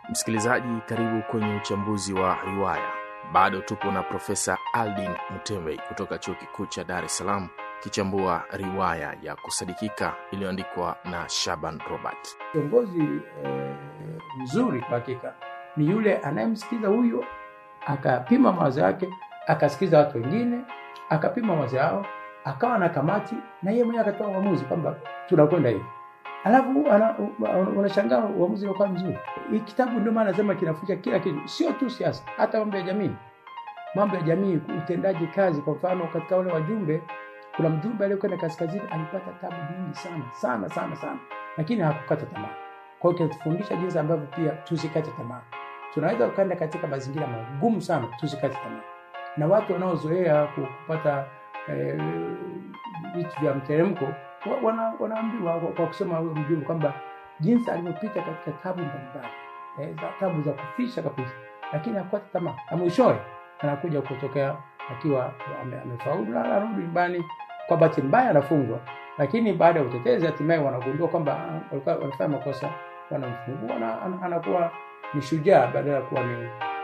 Msikilizaji, karibu kwenye uchambuzi wa riwaya. Bado tupo na Profesa Aldin Mutembe kutoka Chuo Kikuu cha Dar es Salaam kichambua riwaya ya Kusadikika iliyoandikwa na Shaban Robert. Kiongozi mzuri kwa hakika ni yule anayemsikiza huyo, akapima mawazo yake, akasikiza watu wengine, akapima mawazo yao, akawa na kamati na yeye mwenyewe akatoa uamuzi kwamba tunakwenda hivi. Alafu unashangaa uamuzi unakuwa mzuri. Hii kitabu ndio maana nasema kinafuta kila kitu, sio tu siasa, hata mambo ya jamii. Mambo ya jamii, utendaji kazi. Kwa mfano katika wale wajumbe, kuna mjumbe aliyekwenda kaskazini alipata tabu nyingi sana, lakini hakukata tamaa. Kwa hiyo tunafundisha jinsi ambavyo pia tusikate tamaa. Tunaweza kwenda katika mazingira magumu sana, tusikate tamaa. Na watu wanaozoea kupata vitu vya mteremko wanaambiwa kwa kusema huyo mjumbe kwamba jinsi alivyopita katika tabu mbalimbali, tabu za kufisha kabisa, lakini hakukata tamaa. Na mwishowe anakuja kutokea akiwa amefaulu na anarudi nyumbani. Kwa bahati mbaya anafungwa, lakini baada ya utetezi hatimaye wanagundua kwamba walikuwa wanafanya makosa, wanamfungua na anakuwa ni shujaa badala ya kuwa